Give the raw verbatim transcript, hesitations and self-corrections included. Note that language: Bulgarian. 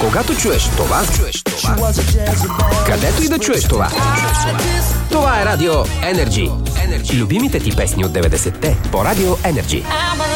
Когато чуеш това, чуеш това. Където и да чуеш това. Това е Радио Energy. Любимите ти песни от деветдесетте по Радио Energy.